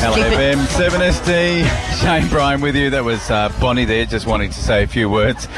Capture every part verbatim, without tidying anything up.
L F M seven S D. Shane Bryan with you. That was uh, Bonnie there, just wanting to say a few words.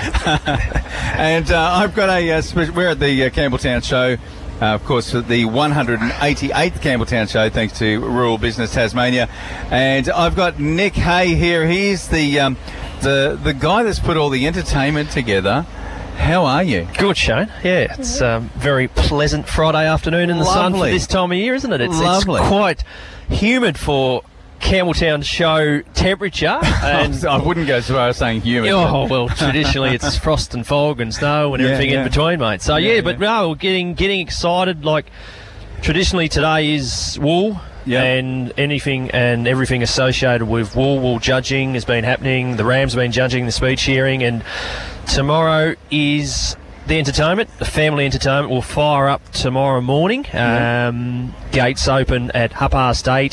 and uh, I've got a uh, special. We're at the uh, Campbelltown show. Uh, of course, the one hundred eighty-eighth Campbelltown show, thanks to Rural Business Tasmania. And I've got Nick Hay here. He's the um, the the guy that's put all the entertainment together. How are you? Good, Shane. Yeah, it's a um, very pleasant Friday afternoon in the Lovely. sun for this time of year, isn't it? It's, Lovely. it's quite humid for Campbelltown show temperature. And I wouldn't go so far as saying humid. Oh, well, traditionally it's frost and fog and snow and Yeah, everything yeah. in between, mate. So, yeah, Yeah, but yeah. no, we're getting, getting excited. Like, traditionally today is wool. Yeah. And anything and everything associated with wool, wool judging has been happening. The Rams have been judging the speed shearing, and tomorrow is the entertainment. The family entertainment will fire up tomorrow morning. Yeah. Um, gates open at half past eight.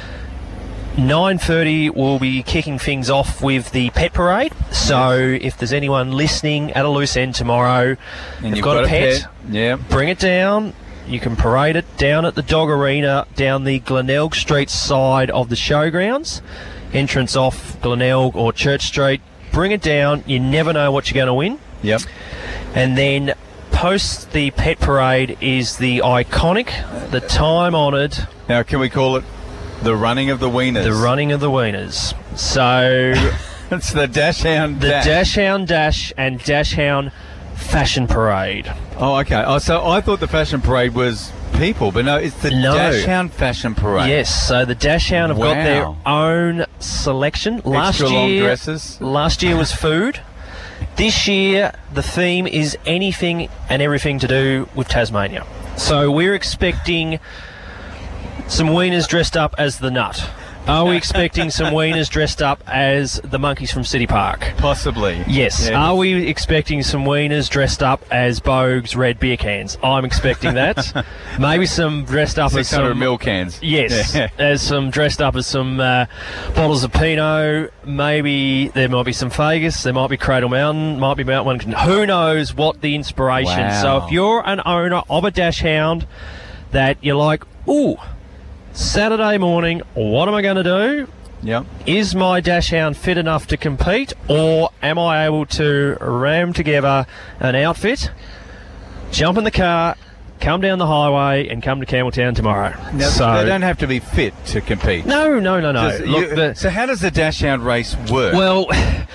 nine thirty we'll be kicking things off with the pet parade. So if there's anyone listening at a loose end tomorrow, And you've you've got, a pet, Yeah. bring it down. You can parade it down at the dog arena down the Glenelg Street side of the showgrounds. Entrance off Glenelg or Church Street. Bring it down. You never know what you're going to win. Yep. And then post the pet parade is the iconic, the time-honoured, Now, can we call it the running of the wieners? the running of the wieners. So It's the Dash Hound the Dash. Dash Hound Dash and Dash Hound Fashion Parade. Oh, okay. Oh, so I thought the fashion parade was people, but no, it's the No. Dash Hound Fashion Parade. Yes, so the Dash Hound have got Wow. their own selection. Last Extra long year, dresses. Last year was food. This year, the theme is anything and everything to do with Tasmania. So we're expecting some wieners dressed up as the Nut. Are we expecting some wieners dressed up as the monkeys from City Park? Possibly. Yes. Yeah. Are we expecting some wieners dressed up as Bogue's red beer cans? I'm expecting that. Maybe some dressed up as six hundred some... mil cans. Yes, Yeah. as some dressed up as some uh, bottles of Pinot. Maybe there might be some Vegas. There might be Cradle Mountain. Might be Mount Wellington. Who knows what the inspiration? Wow. So if you're an owner of a Dash Hound that you're like, ooh, Saturday morning, what am I going to do? Yep. Is my Dash Hound fit enough to compete, or am I able to ram together an outfit, jump in the car, come down the highway, and come to Campbelltown tomorrow? Now, so they don't have to be fit to compete. no, no, no, no. Does- Look, you- the, so how does the Dash Hound race work? well,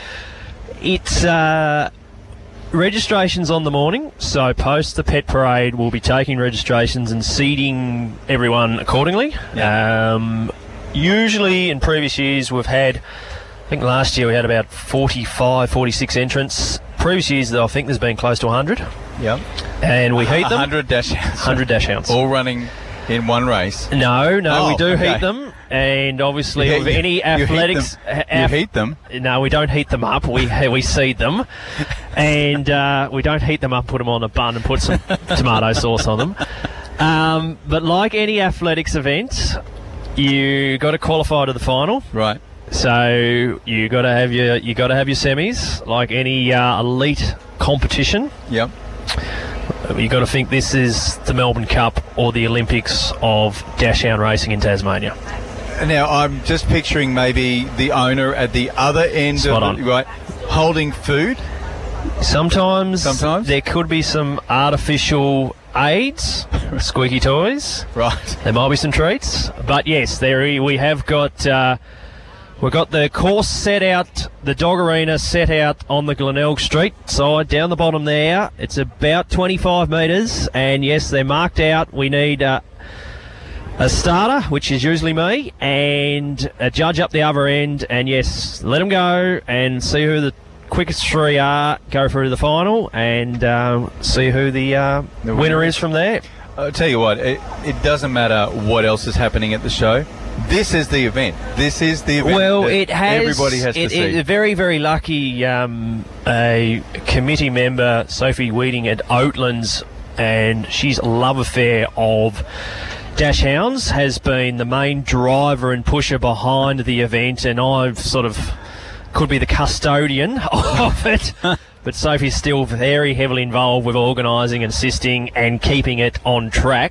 it's uh, registrations on the morning. So post the pet parade, we'll be taking registrations and seating everyone accordingly. Yeah. Um, usually in previous years we've had, I think last year we had about forty-five, forty-six entrants. Previous years, though, I think there's been close to one hundred. yep. And we heat them. one hundred Dash Hounds. one hundred Dash Hounds. All running in one race. No, no, Oh, we do okay. heat them. And obviously Yeah, with you- any you heat athletics... them- uh, You ath- heat them. No, we don't heat them up. We we seed them, and uh, we don't heat them up. Put them on a bun and put some tomato sauce on them. Um, but like any athletics event, you got to qualify to the final. Right. So you got to have your you got to have your semis. Like any uh, elite competition, Yep. you got to think this is the Melbourne Cup or the Olympics of Dash Hound racing in Tasmania. Now, I'm just picturing maybe the owner at the other end Spot of on. it, right, holding food. Sometimes, Sometimes? there could be some artificial aids, squeaky toys. Right. There might be some treats, but yes, there we have got uh, we've got the course set out, the dog arena set out on the Glenelg Street side down the bottom there. It's about twenty-five metres, and yes, they're marked out. We need uh, a starter, which is usually me, and a judge up the other end, and yes, let them go and see who the quickest three are, go through to the final, and uh, see who the, uh, The winner winner. is from there. I'll tell you what, it, it doesn't matter what else is happening at the show. This is the event. This is the event. Well, that it has. Everybody has it, to see. It, very, very lucky. Um, a committee member, Sophie Weeding at Oatlands, and she's a love affair of Dash Hounds, has been the main driver and pusher behind the event, and I've sort of could be the custodian of it. But Sophie's still very heavily involved with organising and assisting and keeping it on track.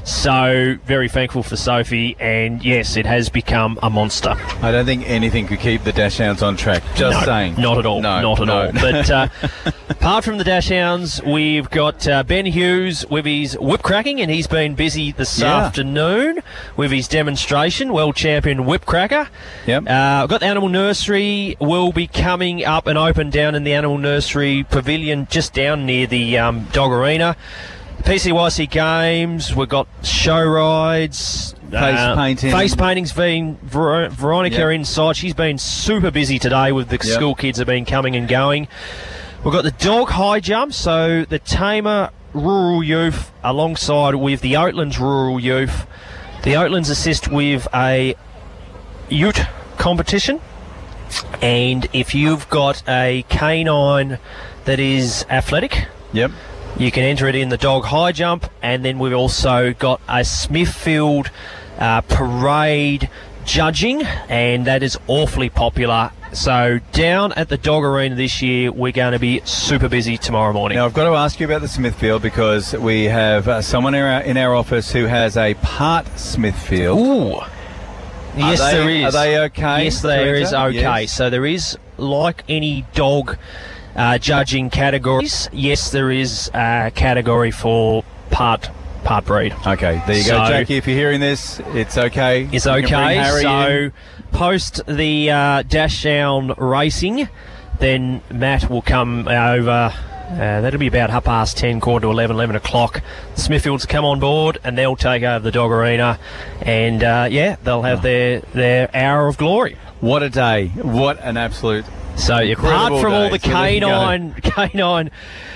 So very thankful for Sophie, and yes, it has become a monster. I don't think anything could keep the Dashhounds on track. Just no, saying. Not at all. No, not at no. all. But uh, apart from the Dashhounds, we've got uh, Ben Hughes with his whip cracking, and he's been busy this Yeah. afternoon with his demonstration, world champion whip cracker. Yep. Uh, I've got the Animal Nursery will be coming up and open down in the Animal Nursery Pavilion just down near the um, Dog Arena. P C Y C Games, we've got show rides. Face uh, painting. Face painting's been Ver- Veronica Yep. inside. She's been super busy today with the Yep. school kids have been coming and going. We've got the dog high jump, so the Tamer Rural Youth alongside with the Oatlands Rural Youth. The Oatlands assist with a ute competition, and if you've got a canine that is athletic, Yep. you can enter it in the dog high jump. And then we've also got a Smithfield uh, parade judging, and that is awfully popular. So down at the Dog Arena this year, we're going to be super busy tomorrow morning. Now, I've got to ask you about the Smithfield because we have uh, someone in our, in our office who has a part Smithfield. Ooh. Yes, Are they- there is. Are they okay? Yes, there is Teresa? okay. Yes. So there is, like any dog uh, judging categories, yes, there is a category for part part breed. Okay, there you So- go, Jackie. If you're hearing this, it's okay. It's You can bring okay. Harry So in. post the uh, Dashhound racing, then Matt will come over. Uh, that'll be about half past ten, quarter to eleven, eleven o'clock. The Smithfields come on board and they'll take over the Dog Arena, and uh, yeah, they'll have their their hour of glory. What a day! What an absolute. So apart Incredible from all the day. So there you go. canine canine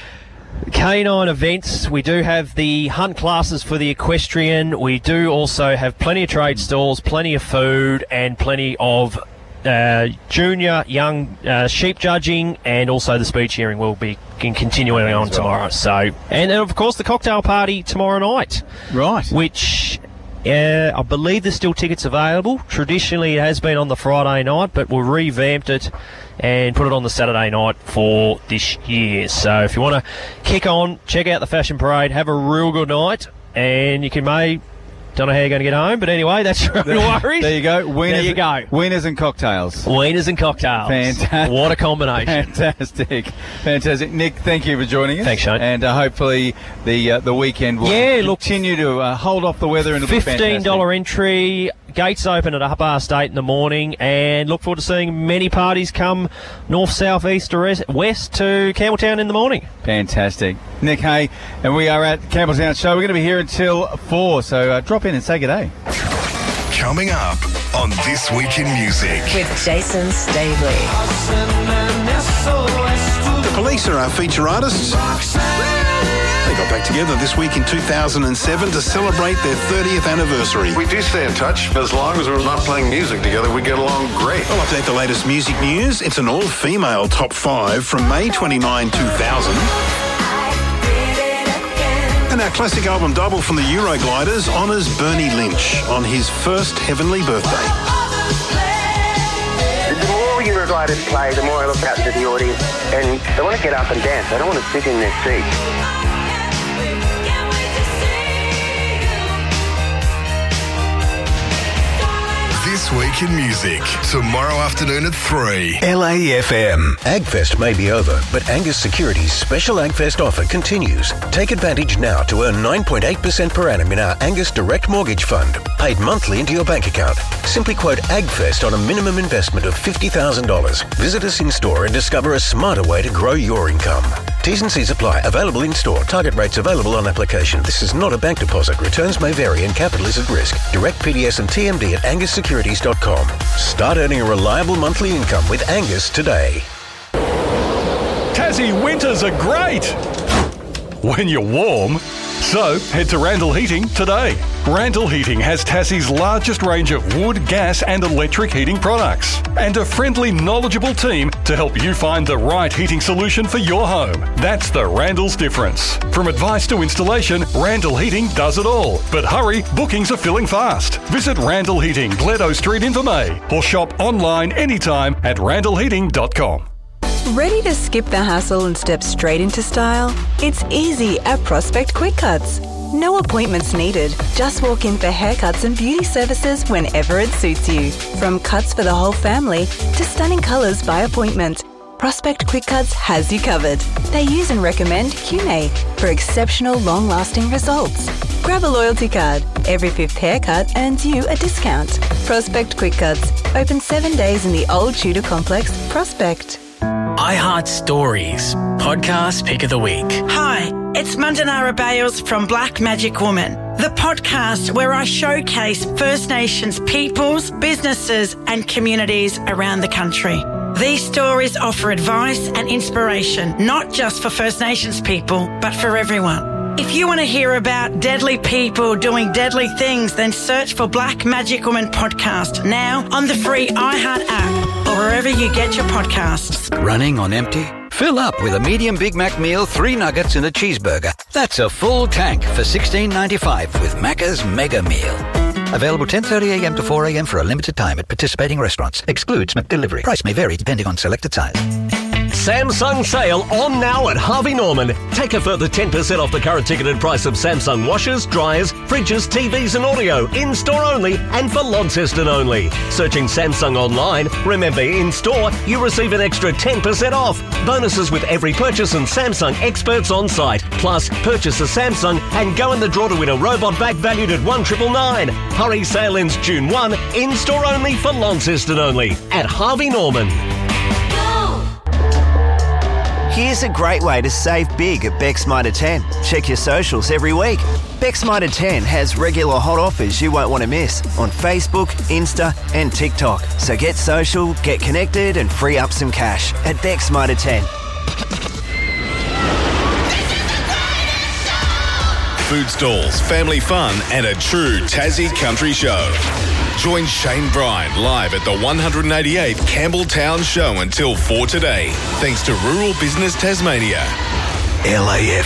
canine events, we do have the hunt classes for the equestrian. We do also have plenty of trade stalls, plenty of food, and plenty of uh, junior young uh, sheep judging, and also the speech hearing will be can continuing on as well. tomorrow. So, and then of course the cocktail party tomorrow night, Right. which uh, I believe there's still tickets available. Traditionally it has been on the Friday night, but we revamped it and put it on the Saturday night for this year. So if you want to kick on, check out the Fashion Parade, have a real good night, and you can may don't know how you're going to get home, but anyway, that's your own worries. There you go. Wieners, There you go. Wieners and cocktails. Wieners and cocktails. Fantastic. What a combination. Fantastic, fantastic. Nick, thank you for joining us. Thanks, Shane. And uh, hopefully the uh, the weekend will Yeah, look- continue to uh, hold off the weather and it'll be fifteen dollars entry, gates open at half past eight in the morning, and look forward to seeing many parties come north, south, east, or es- west to Campbelltown in the morning. Fantastic. Nick Hay, and we are at Campbelltown Show. We're going to be here until four, so uh, drop in and say good day. Coming up on This Week in Music. With Jason Staveley. The Police are our feature artists. They got back together this week in two thousand seven to celebrate their thirtieth anniversary. We do stay in touch. As long as we're not playing music together, we get along great. I'll update the latest music news. It's an all-female top five from May twenty-ninth, two thousand. And our classic album double from the Eurogliders honours Bernie Lynch on his first heavenly birthday. The more Eurogliders play, the more I look out into the audience, and they want to get up and dance. They don't want to sit in their seats. This Week in Music. Tomorrow afternoon at three. L A F M. AgFest may be over, but Angus Securities' special AgFest offer continues. Take advantage now to earn nine point eight percent per annum in our Angus Direct Mortgage Fund, paid monthly into your bank account. Simply quote AgFest on a minimum investment of fifty thousand dollars. Visit us in store and discover a smarter way to grow your income. T's and C's apply. Available in store. Target rates available on application. This is not a bank deposit. Returns may vary and capital is at risk. Direct P D S and T M D at angus securities dot com. Start earning a reliable monthly income with Angus today. Tassie winters are great when you're warm. So head to Randall Heating today. Randall Heating has Tassie's largest range of wood, gas and electric heating products, and a friendly, knowledgeable team to help you find the right heating solution for your home. That's the Randall's difference. From advice to installation, Randall Heating does it all. But hurry, bookings are filling fast. Visit Randall Heating, Gledo Street in Vermey, or shop online anytime at randall heating dot com. Ready to skip the hassle and step straight into style? It's easy at Prospect Quick Cuts. No appointments needed. Just walk in for haircuts and beauty services whenever it suits you. From cuts for the whole family to stunning colours by appointment, Prospect Quick Cuts has you covered. They use and recommend Q N A for exceptional long-lasting results. Grab a loyalty card. Every fifth haircut earns you a discount. Prospect Quick Cuts. Open seven days in the Old Tudor Complex, Prospect. iHeart Stories, podcast pick of the week. Hi, it's Mandanara Bales from Black Magic Woman, the podcast where I showcase First Nations peoples, businesses and communities around the country. These stories offer advice and inspiration, not just for First Nations people, but for everyone. If you want to hear about deadly people doing deadly things, then search for Black Magic Woman podcast now on the free iHeart app or wherever you get your podcasts. Running on empty? Fill up with a medium Big Mac meal, three nuggets and a cheeseburger. That's a full tank for sixteen ninety-five with Macca's Mega Meal. Available ten thirty a m to four a m for a limited time at participating restaurants. Excludes McDelivery. Price may vary depending on selected size. Samsung sale on now at Harvey Norman. Take a further ten percent off the current ticketed price of Samsung washers, dryers, fridges, T Vs and audio. In-store only and for Launceston only. Searching Samsung online. Remember, in-store, you receive an extra ten percent off. Bonuses with every purchase and Samsung experts on site. Plus, purchase a Samsung and go in the draw to win a robot bag valued at one triple nine. Hurry, sale ends June first. In-store only for Launceston only at Harvey Norman. Here's a great way to save big at Beck's Mitre ten. Check your socials every week. Beck's Mitre ten has regular hot offers you won't want to miss on Facebook, Insta and TikTok. So get social, get connected and free up some cash at Beck's Mitre ten. Food stalls, family fun and a true Tassie country show. Join Shane Bryan live at the one hundred eighty-eighth Campbelltown Show until four today, thanks to Rural Business Tasmania. L A F